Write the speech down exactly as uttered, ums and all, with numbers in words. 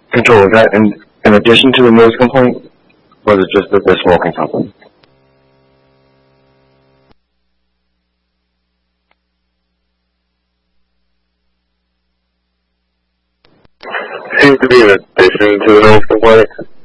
Control, was that in, in addition to the noise complaint? Or was it just that they're smoking something? Seems to be in addition to the noise complaint.